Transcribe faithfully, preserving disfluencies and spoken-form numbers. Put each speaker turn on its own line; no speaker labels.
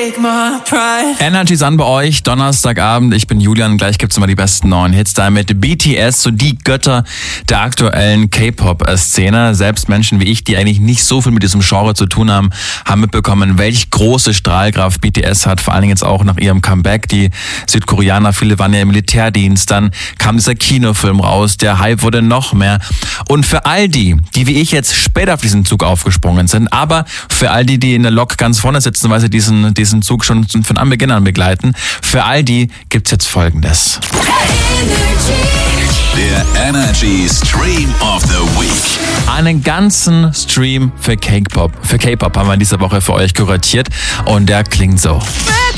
take my pride.
Energy's an bei euch, Donnerstagabend. Ich bin Julian, gleich gibt's immer die besten neuen Hits da mit B T S, so die Götter der aktuellen K-Pop-Szene. Selbst Menschen wie ich, die eigentlich nicht so viel mit diesem Genre zu tun haben, haben mitbekommen, welch große Strahlkraft B T S hat, vor allen Dingen jetzt auch nach ihrem Comeback. Die Südkoreaner, viele waren ja im Militärdienst, dann kam dieser Kinofilm raus, der Hype wurde noch mehr. Und für all die, die wie ich jetzt später auf diesen Zug aufgesprungen sind, aber für all die, die in der Lok ganz vorne sitzen, weil sie diesen, diesen Zug schon von Anbeginn an begleiten, für all die gibt's jetzt Folgendes.
Der Energy Stream of the Week.
Einen ganzen Stream für K-Pop. Für K-Pop haben wir diese Woche für euch kuratiert und der klingt so.